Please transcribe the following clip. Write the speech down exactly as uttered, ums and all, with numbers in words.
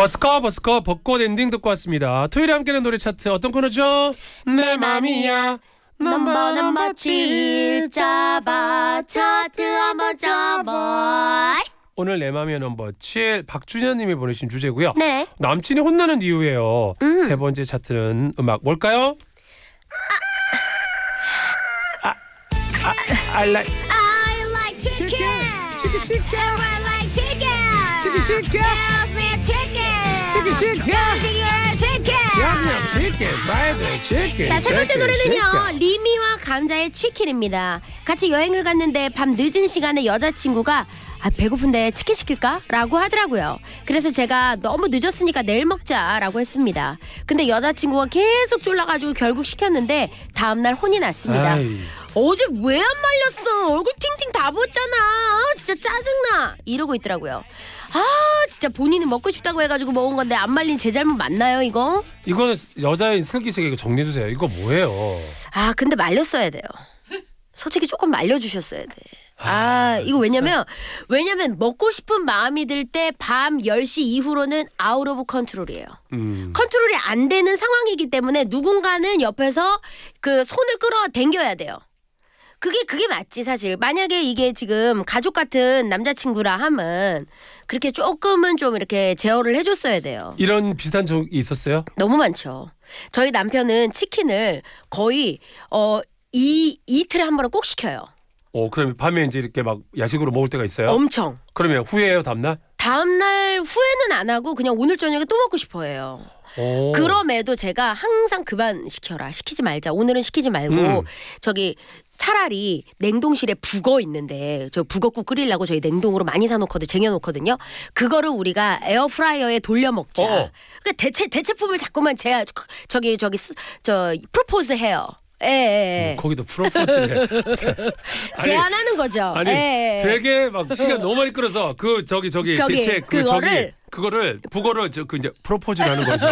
버스커 버스커 벚꽃 엔딩 듣고 왔습니다. 토요일에 함께하는 노래 차트 어떤 코너죠? 내 맘이야 넘버 넘버 칠 잡아 차트 한번 잡아. 오늘 내 맘이야 넘버 칠 박준현님이 보내신 주제고요. 네. 남친이 혼나는 이유예요. 음. 세 번째 차트는 음악 뭘까요? 아, 아, I like I like chicken. 치킨 치킨 I like chicken. 치킨 치킨 Girls need chicken. 치킨 치킨 Girls need chicken. 양념 치킨 프라이드 치킨. 자, 세 번째 치킨, 노래는요 치킨. 리미와 감자의 치킨입니다. 같이 여행을 갔는데 밤 늦은 시간에 여자친구가 아, 배고픈데 치킨 시킬까? 라고 하더라고요. 그래서 제가 너무 늦었으니까 내일 먹자 라고 했습니다. 근데 여자친구가 계속 졸라가지고 결국 시켰는데 다음날 혼이 났습니다. 아이. 어제 왜 안 말렸어? 얼굴 팅팅 다 부었잖아. 아, 진짜 짜증나. 이러고 있더라고요. 아 진짜 본인이 먹고 싶다고 해가지고 먹은 건데 안 말린 제 잘못 맞나요 이거? 이거는 여자인 슬기씨가 이거 정리해주세요. 이거 뭐예요? 아 근데 말렸어야 돼요. 솔직히 조금 말려주셨어야 돼. 아 이거 왜냐면 왜냐면 먹고 싶은 마음이 들 때 밤 열 시 이후로는 아웃 오브 컨트롤이에요. 음. 컨트롤이 안 되는 상황이기 때문에 누군가는 옆에서 그 손을 끌어 당겨야 돼요. 그게 그게 맞지 사실. 만약에 이게 지금 가족 같은 남자친구라 함은 그렇게 조금은 좀 이렇게 제어를 해줬어야 돼요. 이런 비슷한 적이 있었어요? 너무 많죠. 저희 남편은 치킨을 거의 어 이 이틀에 한 번은 꼭 시켜요. 어, 그럼 밤에 이제 이렇게 막 야식으로 먹을 때가 있어요? 엄청. 그러면 후회해요, 다음날? 다음날 후회는 안 하고 그냥 오늘 저녁에 또 먹고 싶어해요. 오. 그럼에도 제가 항상 그만 시켜라. 시키지 말자. 오늘은 시키지 말고 음. 저기 차라리 냉동실에 북어 있는데 저 북어국 끓이려고 저희 냉동으로 많이 사놓거든 쟁여놓거든요. 그거를 우리가 에어프라이어에 돌려 먹자. 어. 그러니까 대체 대체품을 자꾸만 제 저기 저기 스- 저 프로포즈 해요. 예, 예, 예. 거기도 프로포즈네. 제안하는 거죠. 아니 예, 예. 되게 막 시간 너무 많이 끌어서 그 저기 저기 저기, 대체 그 그거를 저기 그거를 북어를 저 그 이제 프로포즈라는 거죠.